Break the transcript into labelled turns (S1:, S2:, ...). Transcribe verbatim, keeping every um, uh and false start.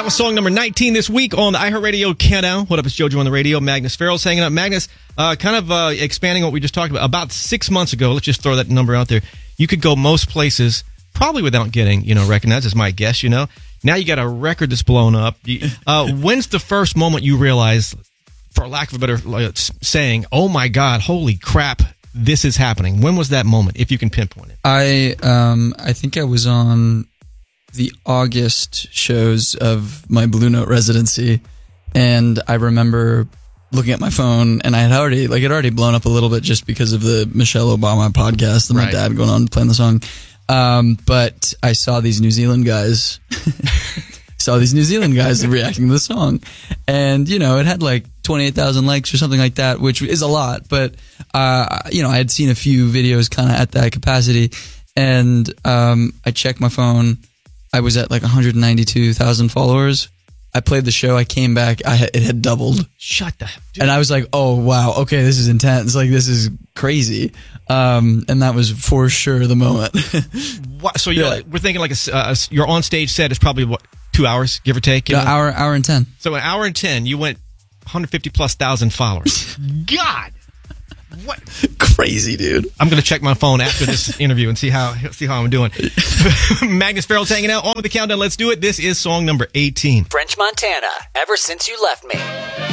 S1: was song number nineteen this week on the iHeartRadio Countdown. What up, it's JoJo on the radio. Magnus Farrell's hanging out. Magnus, uh, kind of uh, expanding on what we just talked about. About six months ago, let's just throw that number out there. You could go most places probably without getting, you know, recognized, is my guess, you know. Now you got a record that's blown up. Uh, when's the first moment you realize, for lack of a better uh, saying, oh my God, holy crap, this is happening? When was that moment, if you can pinpoint it?
S2: I um I think I was on the August shows of my Blue Note residency, and I remember looking at my phone, and I had already like it already blown up a little bit just because of the Michelle Obama podcast and
S1: Right.
S2: my dad going on playing the song. Um, but I saw these New Zealand guys, saw these New Zealand guys reacting to the song, and you know it had like twenty-eight thousand likes or something like that, which is a lot. But uh, you know I had seen a few videos kind of at that capacity, and um, I checked my phone. I was at like one hundred ninety-two thousand followers. I played the show. I came back. I had, it had doubled.
S1: Shut the... Dude.
S2: And I was like, oh, wow. Okay, this is intense. Like, this is crazy. Um, and that was for sure the moment.
S1: What, so you're,
S2: Yeah.
S1: like, we're thinking like a, uh, your on-stage set is probably, what, two hours, give or take? You
S2: An
S1: know?
S2: hour, hour and ten.
S1: So an hour and ten, you went one hundred fifty plus thousand followers. God! What?
S2: Crazy, dude.
S1: I'm going to check my phone after this interview and see how see how I'm doing. Magnus Farrell's hanging out. On with the countdown. Let's do it. This is song number eighteen.
S3: French Montana, Ever Since You Left Me.